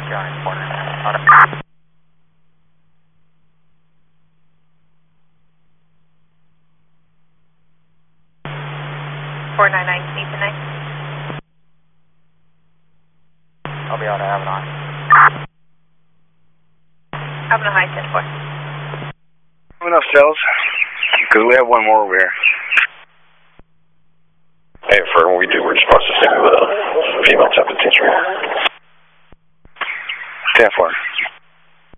Giant corner. On a 499, can you tonight? I'll be out of Avalon. Avalon High, 10-4. Enough cells, because we have one more over here. Hey, for what we do, we're just processing the female temperature. 10-4.